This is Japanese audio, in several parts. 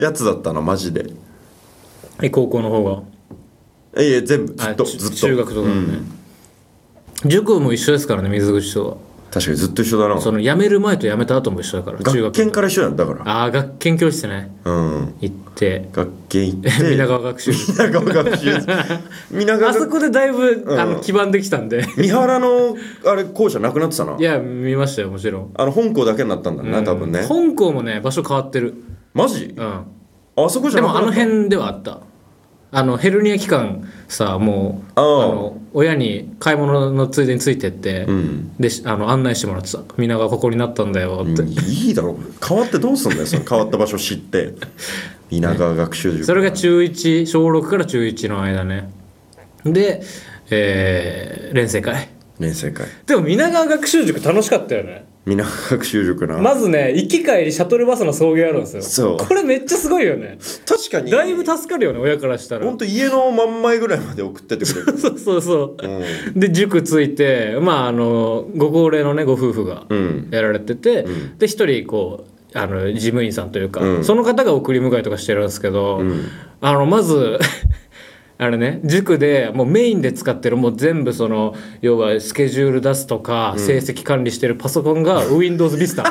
やつだったのマジで。 高校の方が。 いや全部ずっと中学とかもね、塾も一緒ですからね、水口とは。 確かにずっと一緒だな。 その辞める前と辞めた後も一緒だから。 学研から一緒やんだから。 ああ、学研教室ね。 うん行って学研行って皆川学習皆川学習皆川あそこでだいぶ、基盤できたんで三原のあれ校舎なくなってたな。 いや見ましたよもちろん。 本校だけになったんだな、多分ね。 本校もね場所変わってる。 マジ？ うん。 あそこじゃでもなくなった。 辺ではあった。ヘルニア期間さ、もう親に買い物のついでについてって、で案内してもらってた。みんながここになったんだよって、 いいだろ、変わってどうすんだよその変わった場所知って皆川学習塾、 それが中1小6から中1の間ね。で、連成会。でも皆川学習塾楽しかったよね。 皆川学習塾な。 まずね、行き帰りシャトルバスの送迎あるんですよ。 そうこれめっちゃすごいよね。 確かにだいぶ助かるよね、親からしたら。 ほんと家の真ん前ぐらいまで送ってってくれるそうそう、で塾ついて、ご高齢のねご夫婦がやられてて、で一人こう事務員さんというか、その方が送り迎えとかしてるんですけど、まずあれね、塾でもうメインで使ってるもう全部要はスケジュール出すとか、成績管理してるパソコンが Windows Vista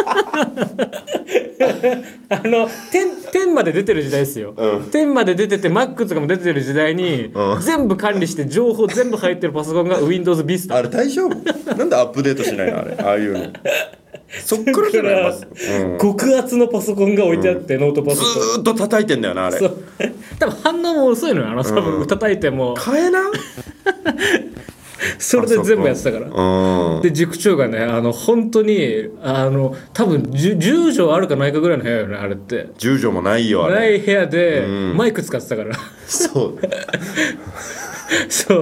10まで出てる時代ですよ、10まで出てて Mac とかも出てる時代に、全部管理して情報全部入ってるパソコンが Windows Vista。 あれ大丈夫？なんでアップデートしないのあれ、ああいうのそっからじゃないます、 極厚のパソコンが置いてあって、ノートパソコンずーっと叩いてんだよなあれ。 そう多分反応も遅いのよ、多分叩いても変えなそれで全部やってたから。で塾長がね、本当に多分 10畳あるかないかぐらいの部屋よね、あれって。 10畳もないよあれ。 ない部屋でマイク使ってたからそうそう、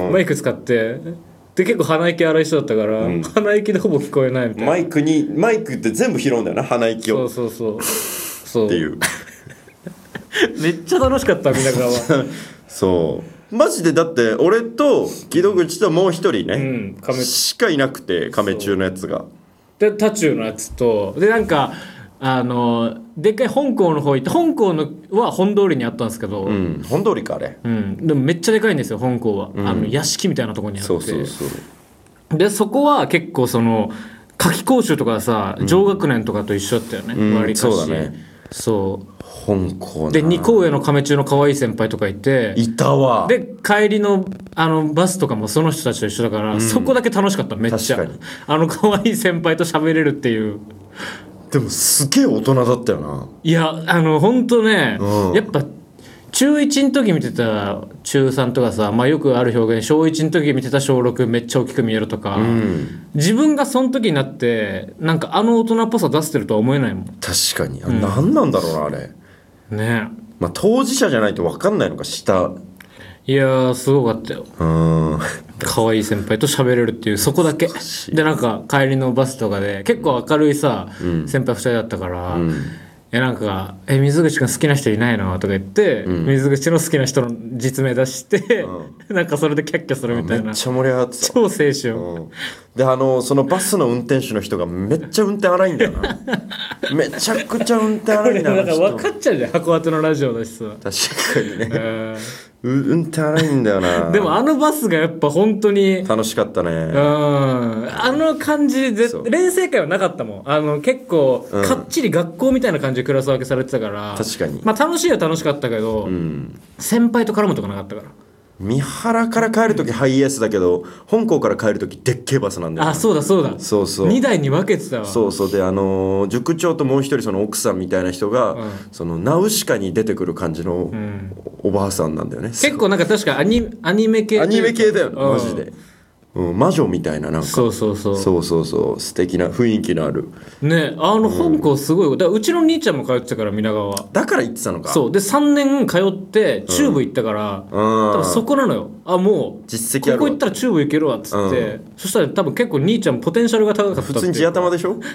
マイク使ってで結構鼻息荒い人だったから、鼻息でほぼ聞こえないみたいな。 マイクって全部拾うんだよな、鼻息を。 そうっていうめっちゃ楽しかった、皆川はそうマジで。だって俺と木戸口ともう一人ね、しかいなくて、亀中のやつが。 でタチューのやつとでなんかでっかい本校の方行って、本校のは本通りにあったんですけど、 本通りかあれ、 でもめっちゃでかいんですよ本校は、屋敷みたいなところにあって。 そうでそこは結構夏期講習とかさ、上学年とかと一緒だったよね、割かし。 そうだね。 そう本校なで2校上の亀中の可愛い先輩とかいて、 いたわ。 で帰りのバスとかもその人たちと一緒だから、そこだけ楽しかった、めっちゃ。 確かに可愛い先輩と喋れるっていう。 でもすげえ大人だったよな。 いや本当ね、やっぱ中1の時見てた中3とかさ、よくある表現、小1の時見てた小6めっちゃ大きく見えるとか、自分がその時になってなんか大人っぽさ出してるとは思えないもん。 確かに何なんだろうなあれね。 当事者じゃないと分かんないのか、 いやーすごかったよ。可愛い先輩と喋れるっていう、そこだけで。なんか帰りのバスとかで結構明るいさ、先輩2人だったから、なんか「水口君好きな人いないの?」とか言って、水口の好きな人の実名出して、なんかそれでキャッキャするみたいな。 めっちゃ盛り上がってた。 超青春。 でそのバスの運転手の人がめっちゃ運転荒いんだよなめちゃくちゃ運転荒いんだよな。 なんか分かっちゃうじゃん、函館のラジオだしさ。 確かにね、運転荒いんだよなでもバスがやっぱ本当に楽しかったね。 感じで連成会はなかったもん。結構かっちり学校みたいな感じでクラス分けされてたから。 確かに楽しいは楽しかったけど、先輩と絡むとかなかったから。 三原から帰るときハイエースだけど、本校から帰るときでっけえバスなんだよ。 そうだそう2台に分けてたわ。 そうで塾長ともう一人その奥さんみたいな人が、ナウシカに出てくる感じのおばあさんなんだよね。 結構なんか確かアニメ系だよね、マジで。魔女みたいな、なんかそう素敵な雰囲気のあるね。本校すごい。だからうちの兄ちゃんも通ってたから、皆川は。 だから行ってたのか。 そうで3年通って中部行ったから、多分そこなのよ。もう実績あるわ、 ここ行ったら中部行けるわっつって、そしたら多分結構兄ちゃんポテンシャルが高かったって。 普通に地頭でしょ。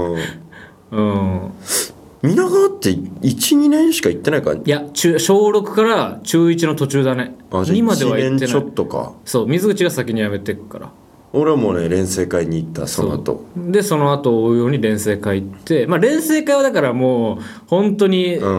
皆川って12年しか行ってないか。 いや小6から中1の途中だね。2までは行ってない。 1年ちょっとか。 そう、水口が先に辞めてくから。 俺はもうね錬成会に行った。その後でその後追うように錬成会行って、まあ錬成会はだからもう本当に